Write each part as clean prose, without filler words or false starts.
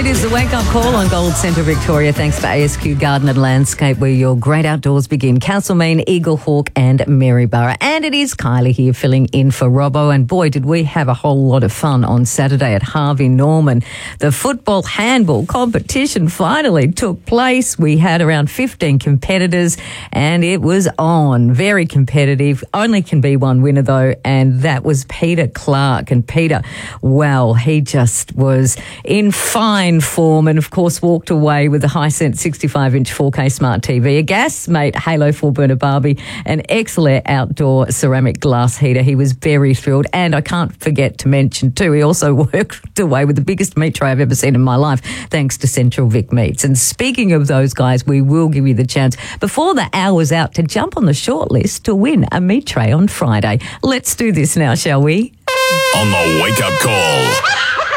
It is the wake-up call on Gold Centre Victoria, thanks to ASQ Garden and Landscape, where your great outdoors begin. Castlemaine, Eaglehawk and Maryborough. And it is Kylie here filling in for Robbo. And boy, did we have a whole lot of fun on Saturday at Harvey Norman. The football handball competition finally took place. We had around 15 competitors and it was on. Very competitive. Only can be one winner though, and that was Peter Clark. And Peter, well, he just was in fine form and, of course, walked away with a Hisense 65-inch 4K smart TV, a Gasmate Halo 4-burner Barbie, an Excellent outdoor ceramic glass heater. He was very thrilled. And I can't forget to mention, too, he also walked away with the biggest meat tray I've ever seen in my life, thanks to Central Vic Meats. And speaking of those guys, we will give you the chance before the hour's out to jump on the shortlist to win a meat tray on Friday. Let's do this now, shall we? On the wake-up call.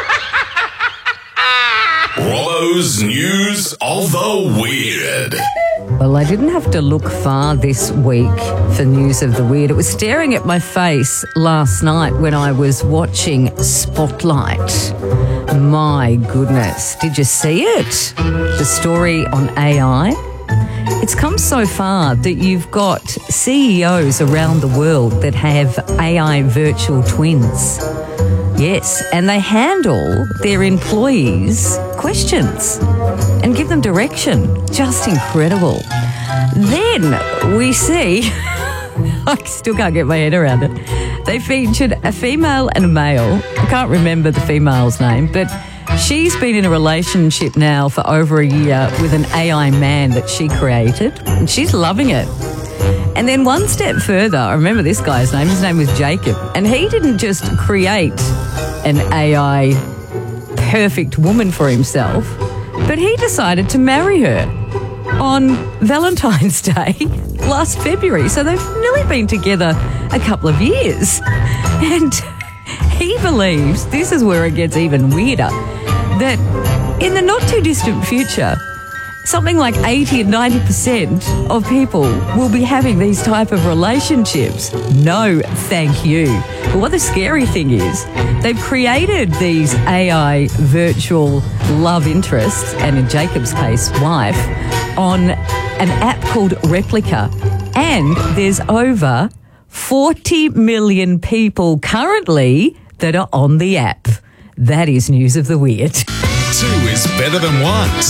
Robbo's News of the Weird. Well, I didn't have to look far this week for News of the Weird. It was staring at my face last night when I was watching Spotlight. My goodness, did you see it? The story on AI. It's come so far that you've got CEOs around the world that have AI virtual twins. Yes, and they handle their employees' questions and give them direction. Just incredible. Then we see, I still can't get my head around it, they featured a female and a male. I can't remember the female's name, but she's been in a relationship now for over a year with an AI man that she created, and she's loving it. And then one step further, I remember this guy's name. His name was Jacob. And he didn't just create an AI perfect woman for himself, but he decided to marry her on Valentine's Day last February. So they've nearly been together a couple of years. And he believes, this is where it gets even weirder, that in the not too distant future, something like 80 and 90% of people will be having these type of relationships. No, thank you. But what the scary thing is, they've created these AI virtual love interests, and in Jacob's case, wife, on an app called Replica. And there's over 40 million people currently that are on the app. That is News of the Weird. 2 is better than 1.